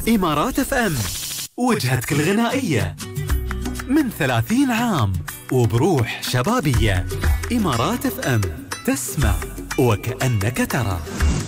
إمارات اف ام، وجهتك الغنائية من 30 عام وبروح شبابية. إمارات اف ام، تسمع وكأنك ترى.